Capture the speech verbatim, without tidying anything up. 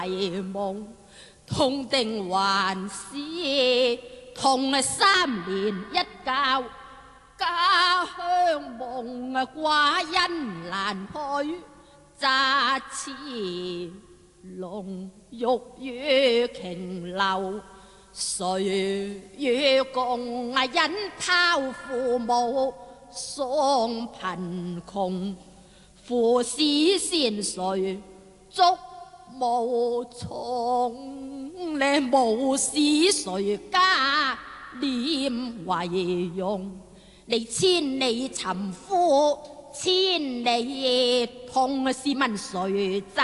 夢，痛定還是痛三年一覺，家鄉夢啊寡因難許，乍似龍玉於瓊樓，誰與共啊因拋父母喪貧窮，父死先誰足無從，呢無使誰家念為容，你千里尋夫千里痛，試問誰